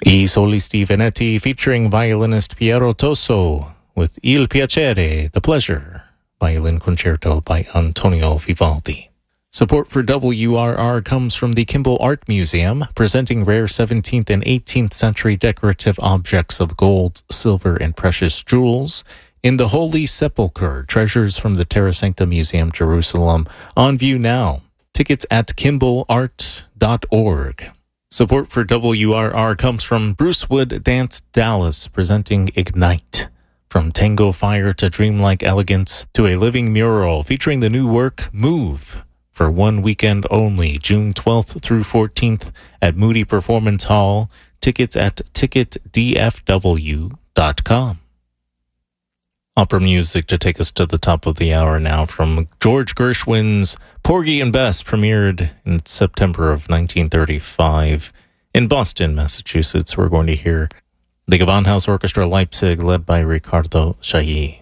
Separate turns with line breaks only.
I Solisti Veneti featuring violinist Piero Toso with Il Piacere, The Pleasure, violin concerto by Antonio Vivaldi. Support for WRR comes from the Kimball Art Museum, presenting rare 17th and 18th century decorative objects of gold, silver, and precious jewels in the Holy Sepulchre, treasures from the Terra Sancta Museum, Jerusalem, on view now. Tickets at kimballart.org. Support for WRR comes from Bruce Wood Dance Dallas, presenting Ignite. From tango fire to dreamlike elegance to a living mural featuring the new work, Move, for one weekend only, June 12th through 14th at Moody Performance Hall. Tickets at ticketdfw.com. Opera music to take us to the top of the hour now from George Gershwin's Porgy and Bess, premiered in September of 1935 in Boston, Massachusetts. We're going to hear the Gewandhaus Orchestra Leipzig, led by Ricardo Chailly.